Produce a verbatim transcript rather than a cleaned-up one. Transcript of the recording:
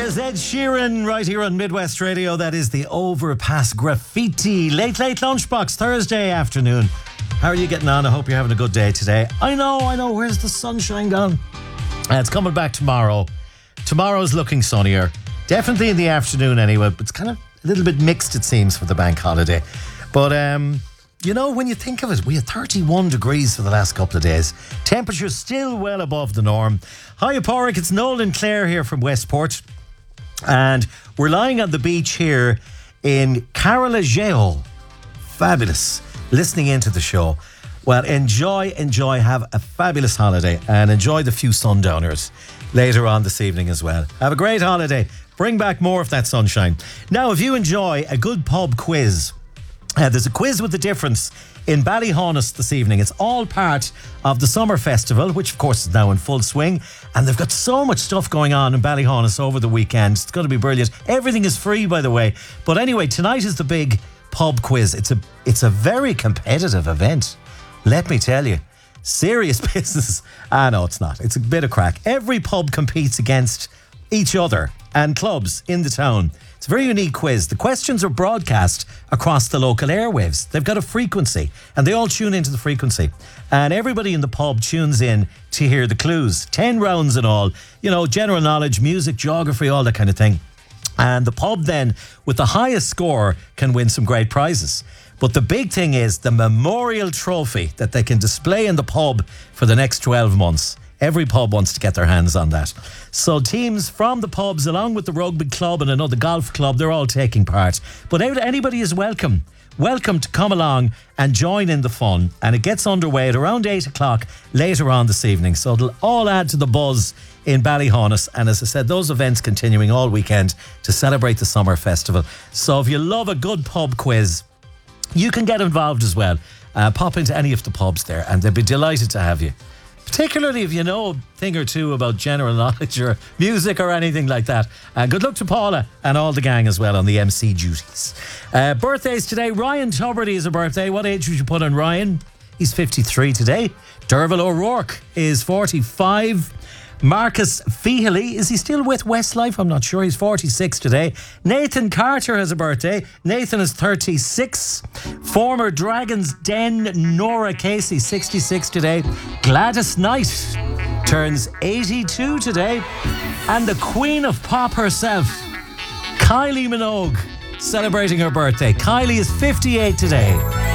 There's Ed Sheeran right here on Midwest Radio. That is the Overpass Graffiti. Late, late lunchbox Thursday afternoon. How are you getting on? I hope you're having a good day today. I know, I know. Where's the sunshine gone? Uh, it's coming back tomorrow. Tomorrow's looking sunnier. Definitely in the afternoon anyway. But it's kind of a little bit mixed, it seems, for the bank holiday. But, um... you know, when you think of it, we had thirty-one degrees for the last couple of days. Temperatures still well above the norm. Hi, Porrick. It's Nolan Clare here from Westport. And we're lying on the beach here in Carolageo. Fabulous. Listening into the show. Well, enjoy, enjoy. Have a fabulous holiday. And enjoy the few sundowners later on this evening as well. Have a great holiday. Bring back more of that sunshine. Now, if you enjoy a good pub quiz... Uh, there's a quiz with the difference in Ballyhonus this evening. It's all part of the Summer Festival, which of course is now in full swing. And they've got so much stuff going on in Ballyhonus over the weekend. It's going to be brilliant. Everything is free, by the way. But anyway, tonight is the big pub quiz. It's a it's a very competitive event. Let me tell you. Serious business. Ah, no, it's not. It's a bit of crack. Every pub competes against each other and clubs in the town. It's a very unique quiz. The questions are broadcast across the local airwaves. They've got a frequency and they all tune into the frequency. And everybody in the pub tunes in to hear the clues. Ten rounds and all. You know, general knowledge, music, geography, all that kind of thing. And the pub then, with the highest score, can win some great prizes. But the big thing is the memorial trophy that they can display in the pub for the next twelve months. Every pub wants to get their hands on that. So teams from the pubs, along with the rugby club and another golf club, they're all taking part. But anybody is welcome. Welcome to come along and join in the fun. And it gets underway at around eight o'clock later on this evening. So it'll all add to the buzz in Ballyhonus. And as I said, those events continuing all weekend to celebrate the Summer Festival. So if you love a good pub quiz, you can get involved as well. Uh, pop into any of the pubs there and they'll be delighted to have you. Particularly if you know a thing or two about general knowledge or music or anything like that. And good luck to Paula and all the gang as well on the M C duties. Uh, birthdays today. Ryan Tuberty is a birthday. What age would you put on Ryan? He's fifty-three today. Derval O'Rourke is forty-five. Marcus Feehily, is he still with Westlife? I'm not sure. He's forty-six today. Nathan Carter has a birthday. Nathan is thirty-six. Former Dragons Den Nora Casey, sixty-six today. Gladys Knight turns eighty-two today. And the Queen of Pop herself, Kylie Minogue, celebrating her birthday. Kylie is fifty-eight today.